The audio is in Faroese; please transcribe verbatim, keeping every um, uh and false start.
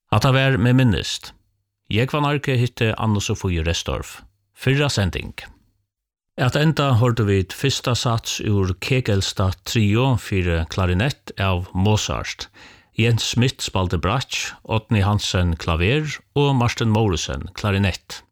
At det var med minnest. Jeg var narke hitte Anne-Sofie Restorff. Fyrra sending. At enda hørte vi et fyrsta sats ur Kegelstad trio for klarinett av Mozart. Jens Smith spalte bratsch, Otni Hansen klaver og Martin Morrison klarinett.